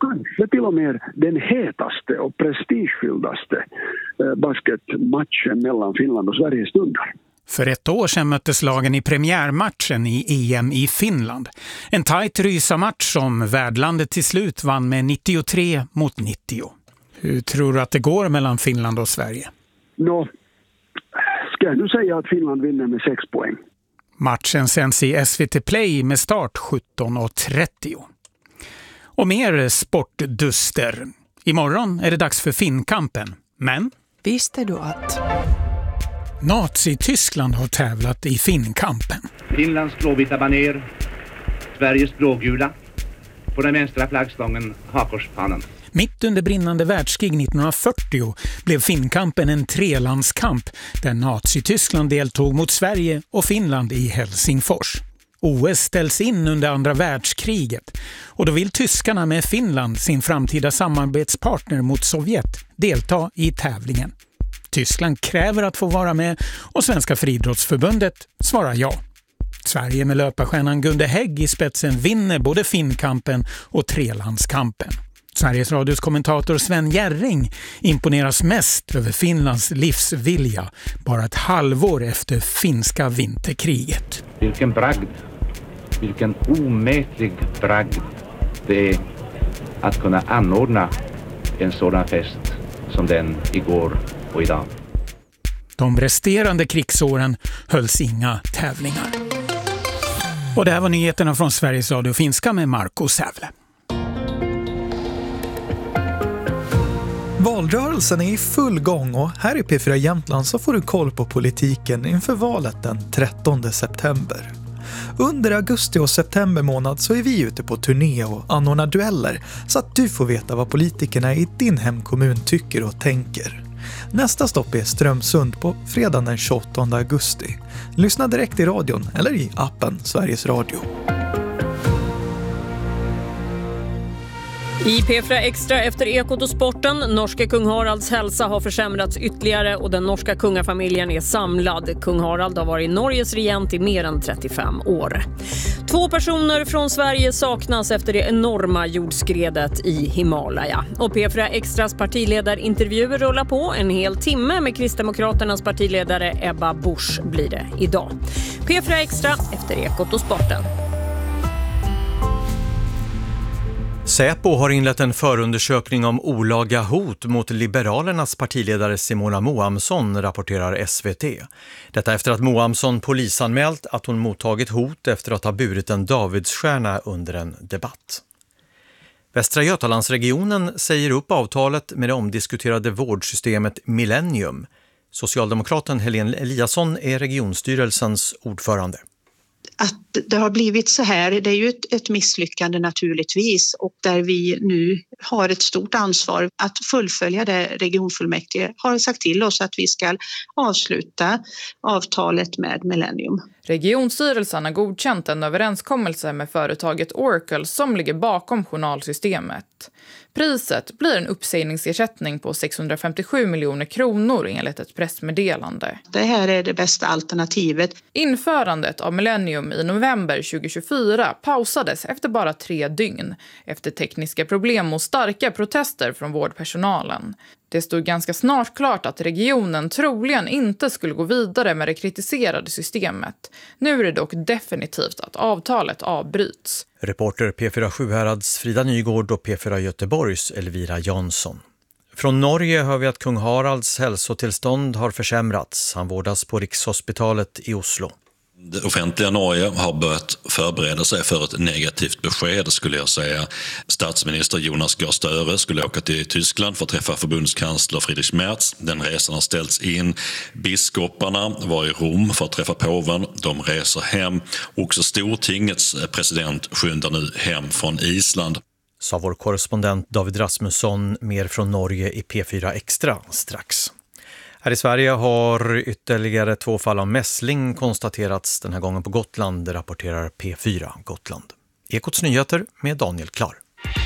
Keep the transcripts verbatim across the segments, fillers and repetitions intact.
kanske till och med den hetaste och prestigefylldaste basketmatchen mellan Finland och Sverige stundar. För ett år sedan möttes lagen i premiärmatchen i E M i Finland. En tajt rysamatch som värdlandet till slut vann med nittiotre mot nittio. Hur tror du att det går mellan Finland och Sverige? Nå, ska jag nu säga att Finland vinner med sex poäng. Matchen sänds i S V T Play med start sjutton trettio. Och mer sportduster. Imorgon är det dags för Finnkampen. Men visste du att Nazi-Tyskland har tävlat i Finnkampen. Finlands blåvita baner, Sveriges blågula, på den vänstra flaggstången hakorspannen. Mitt under brinnande världskrig nittonhundrafyrtio blev Finnkampen en trelandskamp där Nazi-Tyskland deltog mot Sverige och Finland i Helsingfors. O S ställs in under andra världskriget och då vill tyskarna med Finland, sin framtida samarbetspartner mot Sovjet, delta i tävlingen. Tyskland kräver att få vara med och Svenska friidrottsförbundet svarar ja. Sverige med löparstjärnan Gunde Hägg i spetsen vinner både Finnkampen och trelandskampen. Sveriges radios kommentator Sven Jerring imponeras mest över Finlands livsvilja bara ett halvår efter finska vinterkriget. Vilken bragd, vilken omätlig bragd det är att kunna anordna en sådan fest som den igår och idag. De resterande krigsåren hölls inga tävlingar. Och det här var nyheterna från Sveriges Radio Finska med Marco Sävle. Valrörelsen är i full gång och här i P fyra Jämtland så får du koll på politiken inför valet den trettonde september. Under augusti och september månad så är vi ute på turné och anordnar dueller så att du får veta vad politikerna i din hemkommun tycker och tänker. Nästa stopp är Strömsund på fredag den tjugoåttonde augusti. Lyssna direkt i radion eller i appen Sveriges Radio. I P fyra Extra efter Ekot och sporten. Norske kung Haralds hälsa har försämrats ytterligare och den norska kungafamiljen är samlad. Kung Harald har varit Norges regent i mer än trettiofem år. Två personer från Sverige saknas efter det enorma jordskredet i Himalaya. Och P fyra Extras partiledarintervjuer rullar på. En hel timme med Kristdemokraternas partiledare Ebba Busch blir det idag. P fyra Extra efter Ekot och sporten. Säpo har inlett en förundersökning om olaga hot mot Liberalernas partiledare Simona Moamsson, rapporterar S V T. Detta efter att Moamsson polisanmält att hon mottagit hot efter att ha burit en Davidsstjärna under en debatt. Västra Götalandsregionen säger upp avtalet med det omdiskuterade vårdsystemet Millennium. Socialdemokraten Helene Eliasson är regionstyrelsens ordförande. Att det har blivit så här, det är ju ett, ett misslyckande naturligtvis och där vi nu har ett stort ansvar att fullfölja det regionfullmäktige har sagt till oss att vi ska avsluta avtalet med Millennium. Regionstyrelsen har godkänt en överenskommelse med företaget Oracle som ligger bakom journalsystemet. Priset blir en uppsägningsersättning på sexhundrafemtiosju miljoner kronor enligt ett pressmeddelande. Det här är det bästa alternativet. Införandet av Millennium i november tjugohundratjugofyra pausades efter bara tre dygn efter tekniska problem och starka protester från vårdpersonalen. Det stod ganska snart klart att regionen troligen inte skulle gå vidare med det kritiserade systemet. Nu är det dock definitivt att avtalet avbryts. Reporter P fyra Sjuhärads Frida Nygård och P fyra Göteborgs Elvira Jansson. Från Norge hör vi att kung Haralds hälsotillstånd har försämrats. Han vårdas på Rikshospitalet i Oslo. Det offentliga Norge har börjat förbereda sig för ett negativt besked, skulle jag säga. Statsminister Jonas Gahr Støre skulle åka till Tyskland för att träffa förbundskansler Friedrich Merz. Den resan har ställts in. Biskoparna var i Rom för att träffa påven. De reser hem. Också Stortingets president skyndar nu hem från Island. Sa vår korrespondent David Rasmusson, mer från Norge i P fyra Extra strax. Här i Sverige har ytterligare två fall av mässling konstaterats den här gången på Gotland, rapporterar P fyra Gotland. Ekots nyheter med Daniel Klar.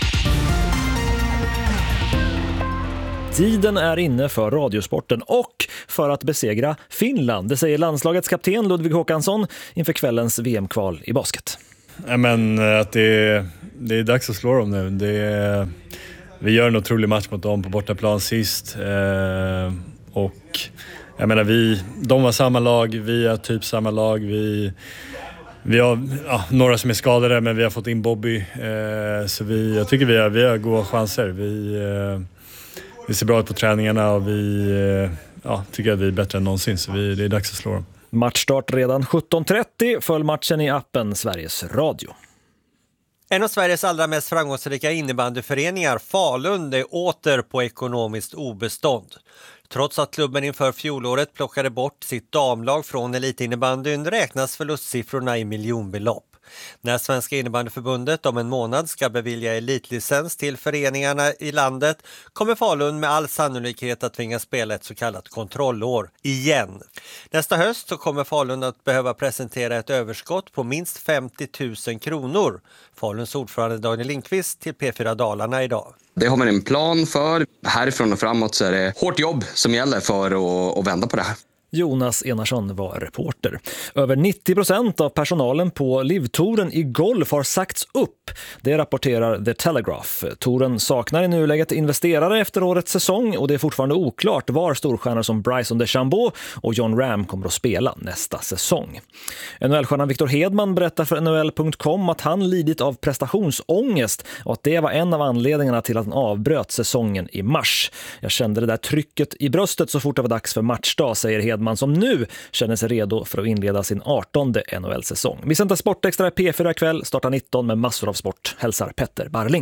Tiden är inne för radiosporten och för att besegra Finland. Det säger landslagets kapten Ludvig Håkansson inför kvällens V M-kval i basket. Ja, men att det är, det är dags att slå dem nu. Det är, vi gör en otrolig match mot dem på bortaplan sist. Eh, och jag menar, vi, de var samma lag, vi är typ samma lag. Vi, vi har ja, några som är skadade, men vi har fått in Bobby. Eh, så vi, jag tycker vi har, vi har goda chanser. Vi, eh, vi ser bra ut på träningarna och vi eh, ja, tycker att vi är bättre än någonsin. Så vi, det är dags att slå dem. Matchstart redan sjutton trettio. Följ matchen i appen Sveriges Radio. En av Sveriges allra mest framgångsrika innebandyföreningar, Falun, är åter på ekonomiskt obestånd. Trots att klubben inför fjolåret plockade bort sitt damlag från elitinnebandyn räknas förlustsiffrorna i miljonbelopp. När Svenska innebandyförbundet om en månad ska bevilja elitlicens till föreningarna i landet kommer Falun med all sannolikhet att tvingas spela ett så kallat kontrollår igen. Nästa höst så kommer Falun att behöva presentera ett överskott på minst femtio tusen kronor. Faluns ordförande Daniel Lindqvist till P fyra Dalarna idag. Det har man en plan för. Härifrån och framåt så är det hårt jobb som gäller för att, att vända på det här. Jonas Enarsson var reporter. Över nittio procent av personalen på Livtouren i golf har sagts upp. Det rapporterar The Telegraph. Touren saknar i nuläget investerare efter årets säsong och det är fortfarande oklart var storstjärnor som Bryson DeChambeau och John Ram kommer att spela nästa säsong. N H L-stjärnan Victor Hedman berättar för N H L punkt com att han lidit av prestationsångest och att det var en av anledningarna till att han avbröt säsongen i mars. Jag kände det där trycket i bröstet så fort det var dags för matchdag, säger Hedman, man som nu känner sig redo för att inleda sin artonde N H L-säsong. Vi sänder Sportextra P fyra kväll, startar nitton med massor av sport. Hälsar Petter Barling.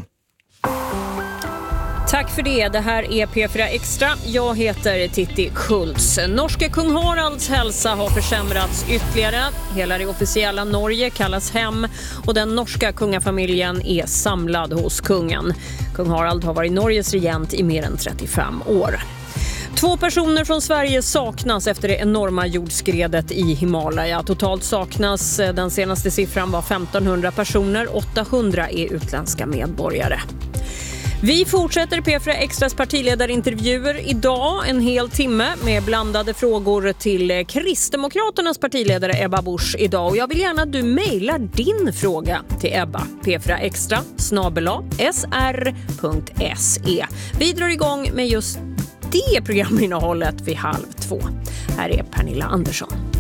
Tack för det. Det här är P fyra Extra. Jag heter Titti Schultz. Norske kung Haralds hälsa har försämrats ytterligare. Hela det officiella Norge kallas hem och den norska kungafamiljen är samlad hos kungen. Kung Harald har varit Norges regent i mer än trettiofem år. Två personer från Sverige saknas efter det enorma jordskredet i Himalaya. Totalt saknas, den senaste siffran var femtonhundra personer, åttahundra är utländska medborgare. Vi fortsätter P fyra Extras partiledarintervjuer idag, en hel timme med blandade frågor till Kristdemokraternas partiledare Ebba Busch idag. Och jag vill gärna att du mejlar din fråga till Ebba, p fyra extra snabel-a s r punkt s e. Vi drar igång med just det programinnehållet vid halv två. Här är Pernilla Andersson.